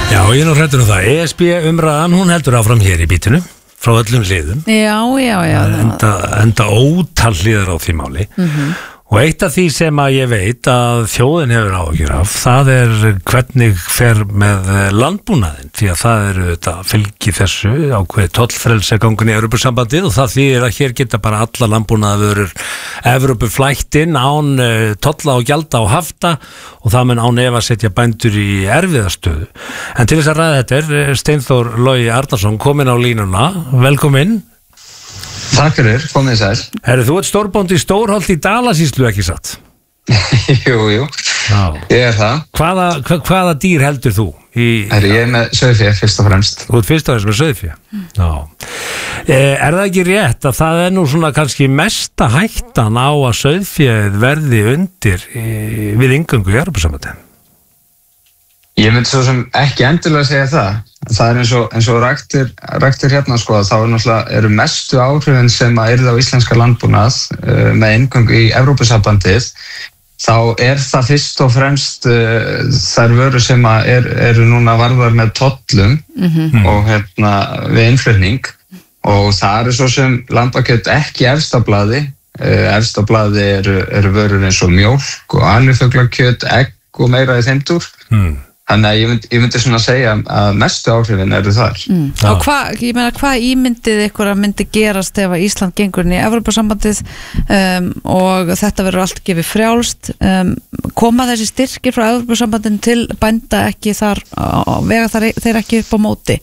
Já, ég nú hrættur það. ESB umræðan, hún heldur áfram hér í bítinu frá öllum hliðum. Já. Enda ótal hliðar á því máli. Og eitt af því sem að ég veit að þjóðin hefur áhyggjur af, það hvernig fer með landbúnaðinn, því að það þetta fylgi þessu ákveði tollfrelsegangun í Evrópusambandið og það þýðir að hér geta bara alla landbúnaðarvörur Evrópu flætt inn án tolla og gjalda og hafta og það mun án efa setja bændur í erfiðastöðu. En til þess að ræða þetta Steinþór Logi Arnarsson kominn á línuna, velkominn. Takk fyrir, komið sæl. Herru, þú ert stórbóndi í Stórholt í Dalasýslu, ekki satt? Jú, ég það. Hvaða dýr heldur þú? Ég með sauðfé, fyrst og fremst. Þú ert fyrst og fremst með sauðfé? Já. Það ekki rétt að það nú svona kannski mesta hættan á að sauðféð verði undir við inngöngu í Evrópusambandið? Ég myndi svo sem ekki endilega segja það. Það eins og ræktir hérna sko, þá náttúrulega mestu áhrifin sem að yrði á íslenska landbúnað með inngöngu í Evrópusambandið, þá það fyrst og fremst þær vörur sem eru núna varðar með tollum og við innflutning og það svo sem lambakjöt ekki efst á blaði. Efst á blaði eru vörur eins og mjólk og alifuglakjöt, egg og meira í þeim dúr. Þannig að ég myndi svona segja að mestu áhrifin eru þar. Og hvað ímyndið ykkur að myndi gerast ef að Ísland gengur inn í Evrópusambandið og þetta verður allt gefið frjálst? Koma þessi styrkir frá Evrópusambandinu til bænda ekki þar, vega þeir ekki upp á móti?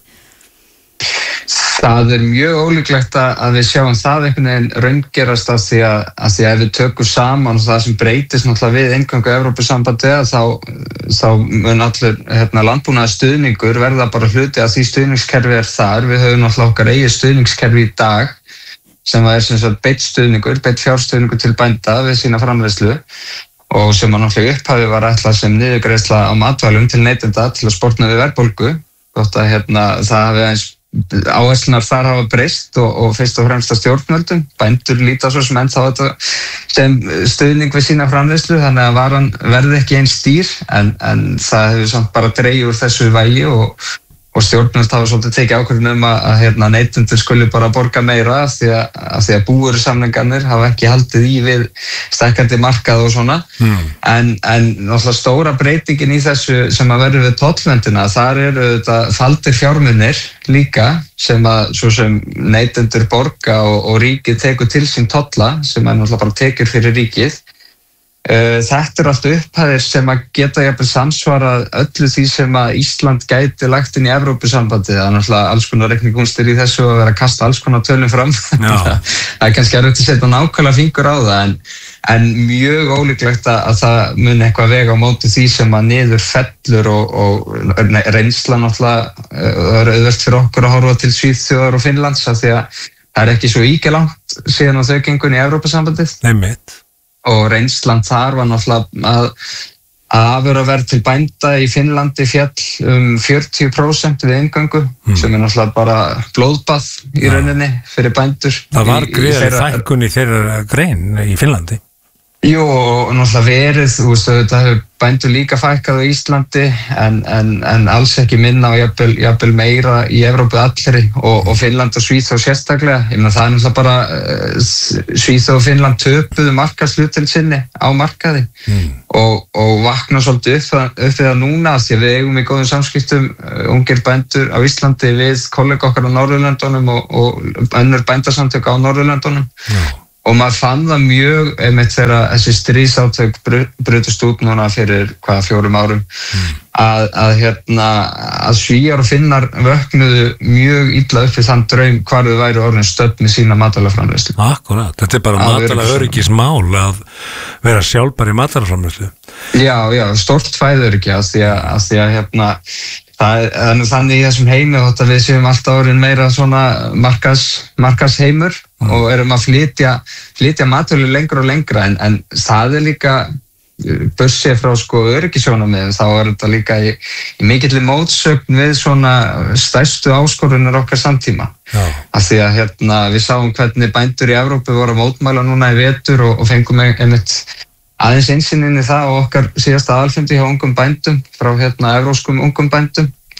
Það mjög ólíklegt að við sjáum það einhvern veginn raungerast af því að ef við tökum saman og það sem breytist náttúrulega við inngöngu Evrópusambandið þá mun allur landbúnaðarstuðningur verða bara hluti að því stuðningskerfi þar. Við höfum náttúrulega okkar eigið stuðningskerfi í dag sem sem sagt beitt fjárstuðningur til bænda við sína framleiðslu og sem að náttúrulega upphafi var ætlað sem niðurgreiðsla á matvælum til neytenda til að sporna við verðbólgu. Gott að það hafi eins áherslunar þar hafa breyst og fyrst og fremst að stjórnvöldum. Bændur líta svo sem ennþá þetta sem stuðning við sína framleiðslu, þannig að varan verði ekki eins dýr en það hefur samt bara dregið úr þessu vægi og stjórnvöld hafa svolítið tekið ákvörðun að neytendur skuli bara borga meira af því að búvörusamningarnir hafa ekki haldið í við stækkandi markað og svona. En náttúrulega stóra breytingin í þessu sem að verður við tollverndina, þar eru þetta faldir fjármunir líka sem að svo sem neytendur borga og ríkið tekur til sín tolla sem er náttúrulega bara tekjur fyrir ríkið. Þetta allt upphæðir sem að geta jafnvel samsvarað öllu því sem að Ísland gæti lagt inn í Evrópusambandið. Það náttúrulega alls konar reikningúnstir í þessu og vera að kasta alls konar tölum fram. Það kannski erfitt að setja nákvæmlega fingur á það en mjög ólíklegt að það mun eitthvað vega á móti því sem að niður fellur og reynsla náttúrulega auðvelt fyrir okkur að horfa til Svíþjóðar og Finnlands af því að það ekki svo íkjalangt síðan á þau gengun í Evrópusambandið. Einmitt. Og reynslan þar var náttúrulega að afurðaverð til bænda í Finnlandi féll 40% við inngöngu sem er náttúrulega bara blóðbað í rauninni fyrir bændur. Það var gríðarleg fækkun í þeirra grein í Finnlandi. Jú, og náttúrulega verið, þetta hefur bændur líka fækkað á Íslandi en alls ekki minna og jafnvel meira í Evrópu allri og Finnland og Svíþjóð sérstaklega. Ég meina það er náttúrulega bara Svíþjóð og Finnland töpuðu markaðshlutdeild sinni á markaði og vakna svolítið upp við það núna því að við eigum í góðum samskiptum ungir bændur á Íslandi við kollega okkar á Norðurlöndunum og önnur bændasamtök á Norðurlöndunum. Og maður fann það mjög einmitt þegar þessi stríðsátök brutust út núna fyrir 4 árum að Svíar og Finnar vöknuðu mjög illa upp við þann draum hvar þau væru orðin stödd með sína matvælaframleiðslu. Akkurat, þetta er bara matvælaöryggismál að vera sjálfbær í matvælaframleiðslu. Já, stórt fæðuöryggi af því að það er þannig í þessum heimi að við séum alltaf orðin meira svona markaðsheimur og erum að flytja matvæli lengra og lengra en það er líka bursið frá öryggisjónarmiðum þá er þetta líka í mikilli mótsögn við svona stærstu áskorunar okkar samtíma. Af því að við sáum hvernig bændur í Evrópu voru að mótmæla núna í vetur og fengum einmitt aðeins einsýninni það og okkar síðasta aðalfundi hjá ungum bændum frá evrópskum ungum bændum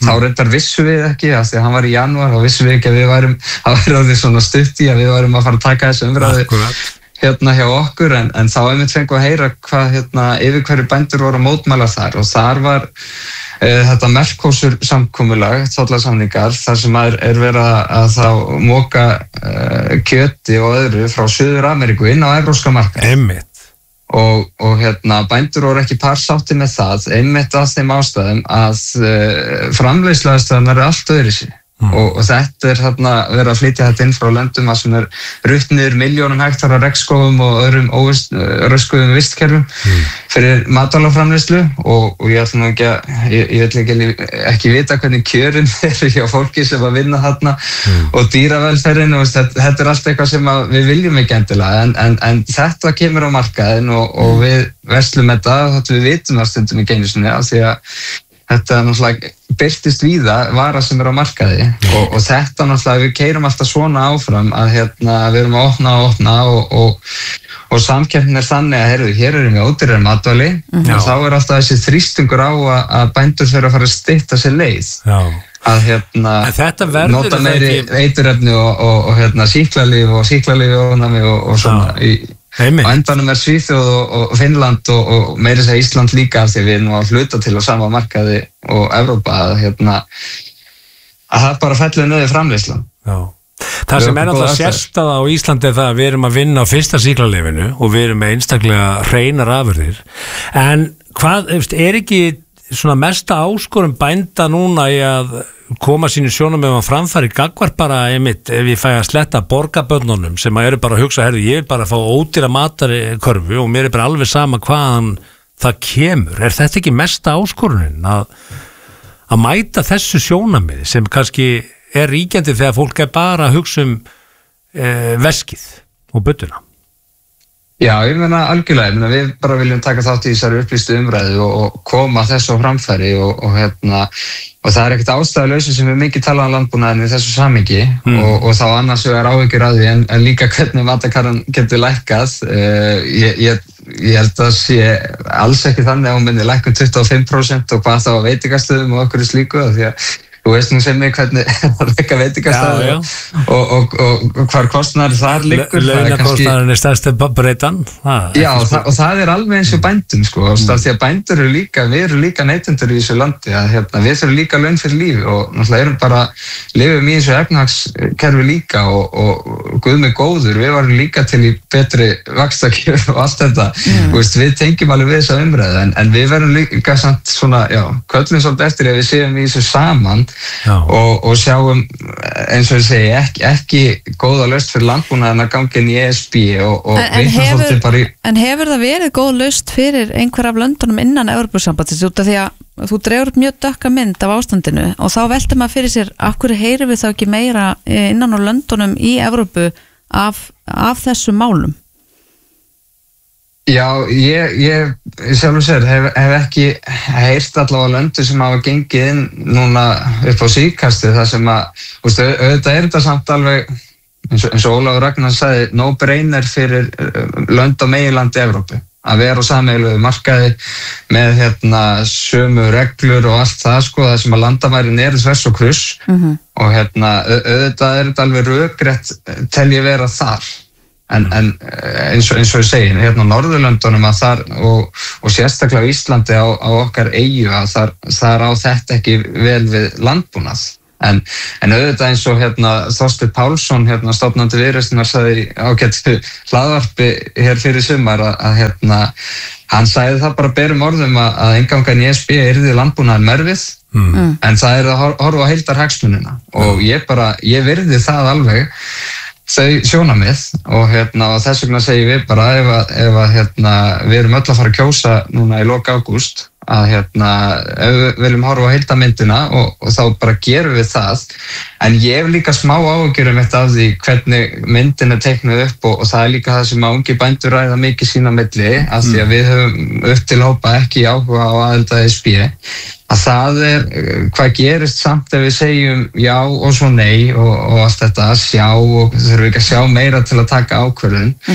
þá reyndar vissu við ekki, af því að hann var í janúar og vissu við ekki að við værum að svona stutt í að við værum að fara að taka þessu umræðu hérna hjá okkur, en þá einmitt fengum að heyra hvað yfir hverju bændur voru að mótmæla þar, og þar var þetta Mercosur samkomulag, tollasamningar, þar sem er verið að þá moka kjöti og öðru frá Suður-Ameríku inn á evrópska markaði. Einmitt. Og bændur voru ekki parsátti með það, einmitt af þeim ástæðum að framleiðsluaðstæðurnar allt öðruvísi. Og þetta verið að flytja þetta inn frá löndum að sem ruttnir milljónum hektara regnskógum og öðrum röskuðum vistkerfum fyrir matvælaframleiðslu, og ég ætla nú ekki að ég vil ekki vita hvernig kjörin hjá fólki sem að vinna þarna og dýravelferðin, og þetta allt eitthvað sem við viljum ekki endilega, en þetta kemur á markaðin og við verslum þetta, við vitum það stundum í geinusinni, af því að þetta náttúrulega birtist víða vara sem á markaði, og þetta náttúrulega við keyrum alltaf svona áfram að við erum að opna og samkeppnin þannig að hér erum við ódýrari matvæli og þá alltaf þessi þrýstingur á að bændur þurfa að fara að stytta sér leið. Að nota meiri eiturefni og sýklalyf og svona og endanum Svíþjóð og Finnland og meira segja Ísland líka, því við erum nú að hluta til á sama markaði og Evrópa, að það bara fellur niður framleiðslan. Það sem náttúrulega sérstæða á Íslandi er það að við erum að vinna á fyrsta sýklalyfinu og við erum með einstaklega hreinar afurðir, en hvað, ekki svona mesta áskorun bænda núna í að koma sínu sjónarmiðum að framfæri gagnvart bara einmitt, ef ég fæ að sletta borgarbönnunum sem eru bara að hugsa, ég vil bara fá ódýra matarkörfu og mér er bara alveg sama hvaðan það kemur. Er þetta ekki mesta áskorunin að mæta þessu sjónarmiði sem kannski er ríkjandi þegar fólk er bara að hugsa veskið og budduna? Já, ég meina algjörlega, við bara viljum taka þátt í þessari upplýstu umræðu og koma þessu á framfæri og það er ekkert ástæðuleysi sem við mikið tala um landbúnaðinn í þessu samhengi og þá annars vegar áhyggjur að því en líka hvernig matarkarfan getur lækkað. Ég held að sé alls ekki þannig að hún myndi lækka 25% og hvað þá að veitingastöðum og okkur slíku, því að þú veist nú sem mig hvernig það rekka veitingastæði og hvar kostnaður þar liggur. Launakostnaðurinn er stærsti breytan. Já, og það er alveg eins og bændum, því að bændur við erum líka neytendur í þessu landi, að við þurfum líka laun fyrir lífi og náttúrulega lifum í þessu efnahagskerfi líka og guð mig góður, við varum líka til í betri vaxtakjör og allt þetta. Við tengjum alveg við þessa umræðu, en við verum líka samt svona, köllum svolítið eftir að við séum í þessu saman og sjáum, eins og ég segi, ekki góða lausn fyrir landbúnaðinn að ganga inn í ESB En hefur það verið góð lausn fyrir einhver af löndunum innan Evrópusambandsins, út af því að þú dregur upp mjög dökka mynd af ástandinu og þá veltir maður fyrir sér, af hverju heyrum við þá ekki meira innan á löndunum í Evrópu af þessum málum? Já, ég sjálfur sér hef ekki heyrt allavega löndu sem hafa gengið inn núna upp á síðkastið, þar sem auðvitað er þetta samt alveg, eins og Ólafur Ragnar sagði, no-brainer fyrir lönd á meginlandi Evrópu að vera á sameiginlegu markaði með sömu reglur og allt það, það sem að landamærin eru þvers og kruss og auðvitað er þetta alveg rökrétt tel ég vera þar. En eins og ég segi, á Norðurlöndunum að þar og sérstaklega á Íslandi á okkar eyju að þar á þetta ekki vel við landbúnað. En auðvitað eins og Þorsteinn Pálsson, stofnandi Viðreisnar, sagði ágættu hlaðvarpi hér fyrir sumar að hann sagði það bara berum orðum að innganga í ESB yrði landbúnaðinn erfið, en það er að horfa á heildarhagsmunina og ég virði það alveg þau sjónarmið og þess vegna segi við bara ef við erum öll að fara að kjósa núna í lok ágúst að ef við viljum horfa á heildarmyndina og þá bara gerum við það, en ég hef líka smá áhyggjur af því hvernig myndin er teiknuð upp og það er líka það sem að ungi bændur ræða mikið sín á milli, af því að við höfum upp til hópa ekki áhuga á aðild að ESB, að það er hvað gerist samt ef við segjum já og svo nei og allt þetta, sjá og þurfum ekki að sjá meira til að taka ákvörðun.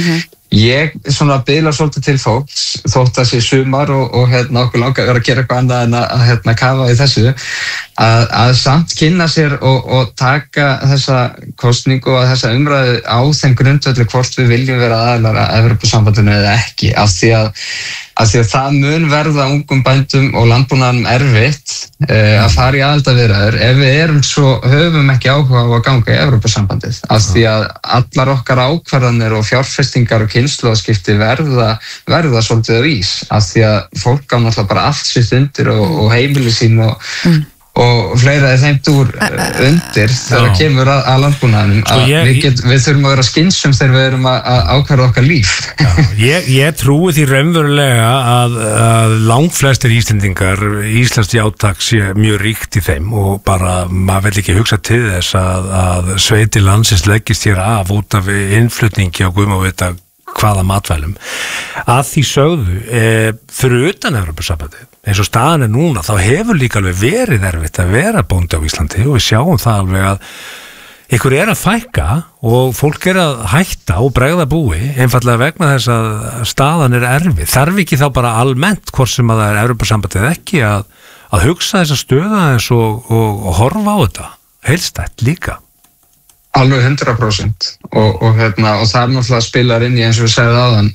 Ég svona biðla svolítið til fólks þótt að sé sumar og okkur langar að vera að gera eitthvað annað en að kafa í þessu að samt kynna sér og taka þessa kosningu og þessa umræðu á þeim grundvelli hvort við viljum vera aðilar að Evrópusambandinu eða ekki af því að það mun verða ungum bændum og landbúnaðanum erfitt að fara í aðildarviðræður ef við höfum ekki áhuga á að ganga í Evrópusambandið af því að allar okkar ákvarðanir og fjárfestingar og kynslóðaskipti verða svolítið á ís af því að fólk á náttúrulega bara allt sitt undir og heimili sín og fleira er þeim dúr undir þegar kemur að landbúnaðinum við þurfum að vera skynsum þegar við erum að ákvarða okkar líf. Ég trúi því raunverulega að langflestir Íslendingar íslenskt átak sé mjög ríkt í þeim og bara maður vil ekki hugsa til þess að sveiti landsins leggist hér af út af innflutningi á guðum og vita hvaða matvælum. Að því sögðu fyrir utan Evrópusambandið eins og staðan er núna, þá hefur líka alveg verið erfitt að vera bóndi á Íslandi og við sjáum það alveg að ykkur er að fækka og fólk er að hætta og bregða búi einfallega vegna þess að staðan er erfið. Þarf ekki þá bara almennt hvort sem að það er Evrópusambandið ekki að hugsa þessa stöða eins og horfa á þetta heilstætt líka? Alveg 100% og það er náttúrulega spilar inn í eins og við segðum áðan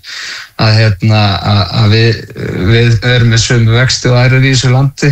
að við erum með sömu vexti og aðrir í þessu landi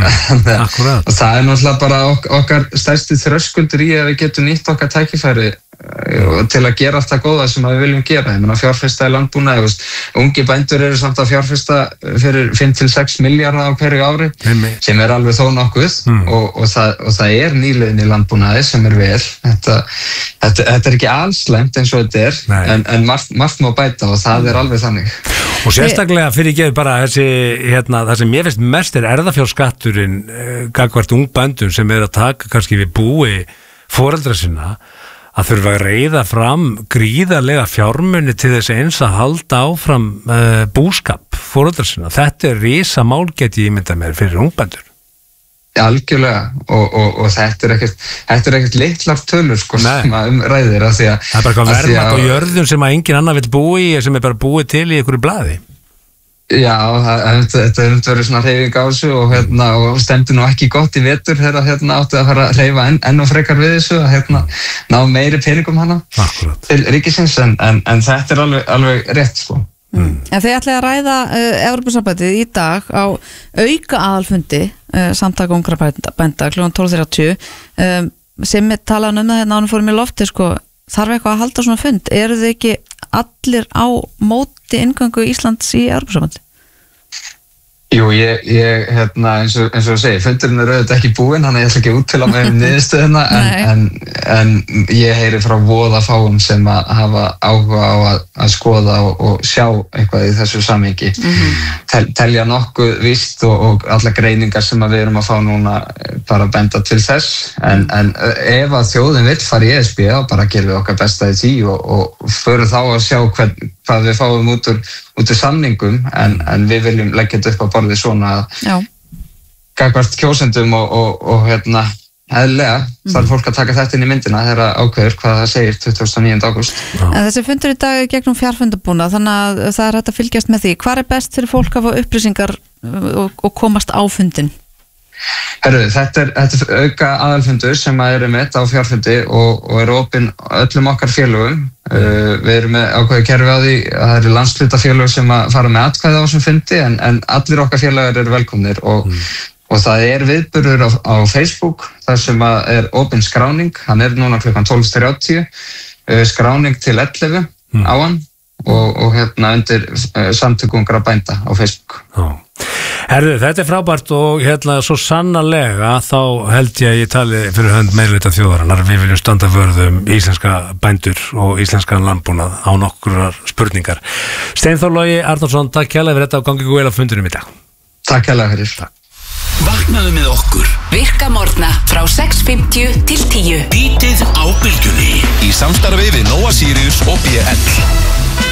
og það er náttúrulega bara okkar stærsti þröskuldur í að við getum nýtt okkar tækifæri til að gera allt það góða sem við viljum gera. Ég meina fjárfesta í landbúnaði, ungi bændur eru samt að fjárfesta fyrir 5-6 milljarða á hverju ári sem er alveg þó nokkuð og það er nýliðin í landbúnaði sem er vel. Þetta er ekki alls slæmt eins og þetta er en margt má bæta og það er alveg þannig. Og sérstaklega fyrir ekki bara þessi, það sem ég finnst mest er erfðafjárskatturinn gagnvart ungbændum sem er að taka kannski við búi foreldra sinna að þurfa að reiða fram gríðarlega fjármuni til þess eins að halda áfram búskap foreldra sinna. Þetta er risa mál geti ég mynda mér fyrir ungbændur. Algjörlega og þetta er ekkert litlar tölur sem að ræðir að því að það er bara eitthvað verðmætt á jörðum sem að engin annar vill búi í sem er bara búið til í einhverju blaði. Já, þetta er verið svona hreyfing á þessu og stemdi nú ekki gott í vetur þegar átti að fara að hreyfa enn og frekar við þessu að ná meiri peningum hana til ríkisins en þetta er alveg rétt En þið ætlaði að ræða Evrópusambandið í dag á auka aðalfundi samtaka ungra bænda kl. 12:30 sem við talaðum það ánum fórum í lofti þarf eitthvað að halda svona fund eru þið ekki allir á móti inngöngu Íslands í Evrópusambandið? Jú, eins og segi, fundurinn er auðvitað ekki búinn, þannig ég ætla ekki út til að með niðurstöðuna en ég heyri frá voða fáum sem að hafa áhuga á að skoða og sjá eitthvað í þessu samhengi. Telja nokkuð víst og alla greiningar sem við erum að fá núna bara benda til þess en ef að þjóðin vill fara í ESB þá bara gerum við okkar besta í því og förum þá að sjá hvað við fáum út úr samningum en við viljum leggja þetta upp á borðið svona að gagnvart kjósendum og eðlilega þarf fólk að taka þetta inn í myndina þegar ákveður hvað það segir 29. ágúst. En þessi fundur í dag er gegnum fjarfundabúnað þannig að það er hægt að fylgjast með því. Hvar er best fyrir fólk að fá upplýsingar og komast á fundin? Þetta er auka aðalfundur sem er með á fjárfundi og er opinn öllum okkar félögum. Við erum með ákveðið kerfi á því að það eru landshlutafélög sem að fara með atkvæði á þessum fundi en allir okkar félagar eru velkomnir og það er viðburður á Facebook þar sem er opinn skráning, hann er núna kl. 12:30, skráning til 11 á hann og undir samtök ungra bænda á Facebook. Herðu, þetta er frábært og svo sannarlega þá held ég tali fyrir hönd meirihluta þjóðarinnar. Við viljum standa vörðum íslenska bændur og íslenskan landbúnað á nokkurar spurningar. Steinþór Logi Arnórsson, takk kærlega fyrir þetta og gangi vel á fundinum í dag. Takk kærlega fyrir. Vaknaðu með okkur. Virka morgna frá 6:50 til 10. Bítið á bylgjunni í samstarfi við Nóa Sirius og BL.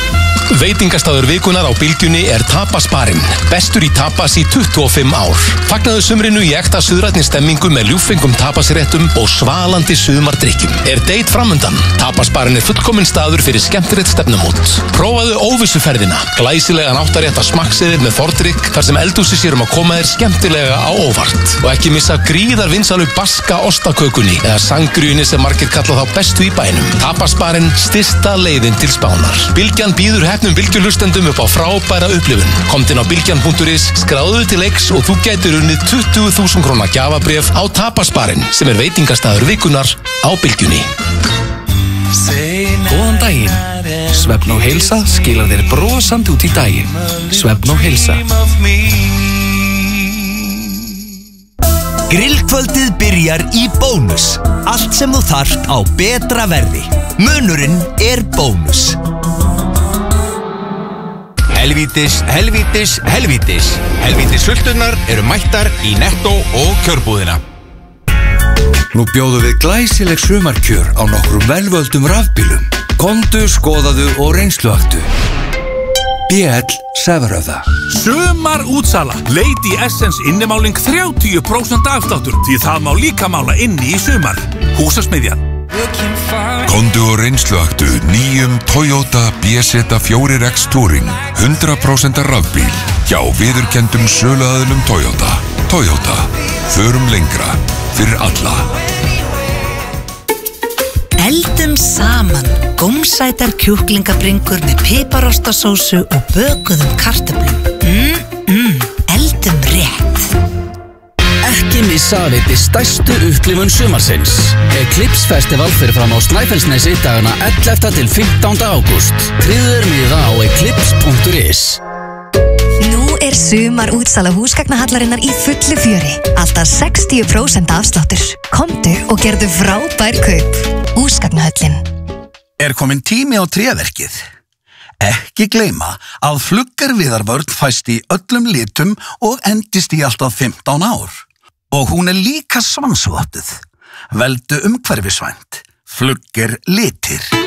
Veitingastaður vikunar á Bylgjunni Tapasbarinn. Bestur í tapas í 25 ár. Fagnaðu sumrinu í ekta suðrænni stemmingu með ljúffengum tapasréttum og svalandi sumardrykkjum. Date framundan. Tapasbarinn fullkominn staður fyrir skemmtilegt stefnumót. Prófaðu óvissuferðina. Glæsilegan áttarétta smakkseðil með fordrykk þar sem eldhúsi sér að koma þér skemmtilega á óvart. Og ekki missa gríðar vinsalu baska ostakökunni eða sangriunni sem margir kalla þá bestu í bænum. Tapasbarinn stysta leiðin til Spánar. Bylgjan býður heppnum bylgjulustendum upp á frábæra upplifun. Komdu inn á bylgjan.is, skráðu til leiks og þú gætir unnið 20.000 króna gjafabréf á Tapasbarinn sem veitingastaður vikunar á Bylgjunni. Góðan daginn. Svefn og heilsa skilar þér brosandi út í daginn. Svefn og heilsa. Grillkvöldið byrjar í Bónus. Allt sem þú þarft á betra verði. Munurinn Bónus. Helvítis sulturnar eru mættar í Netto og Kjörbúðina. Nú bjóðum við glæsileg sumarkjör á nokkrum velvöldum rafbílum. Komdu, skoðaðu og reynsluaktu. BL Severöða. Sumar útsala. Lady Essence innimáling 30% afsláttur því það má líka mála inni í sumar. Húsasmiðjan. Komdu og reynsluaktu nýjum Toyota BZ4X Touring 100% rafbíl hjá viðurkenndum söluaðilum Toyota. Toyota. Förum lengra. Fyrir alla. Eldum saman gómsætar kjúklingabringur með piparostasósu og bökuðum kartöflum. Eldum rétt. Ekki missa að veiti stærstu upplifun sumarsins. Eclipse Festival fyrir fram á Snæfellsnesi dagana 11. til 15. ágúst. Tryggður miða á eclipse.is. Nú sumar útsala húsgagnahallarinnar í fullu fjöri. Alltaf 60% afsláttur. Komdu og gerðu frábær kaup. Húsgagnahöllin. Kominn tími á tréverkið? Ekki gleyma að fluggarviðarvörn fæst í öllum litum og endist í alltaf 15 ár. Og hún líka svansvottuð. Veldu umhverfisvænt. Flugger litir.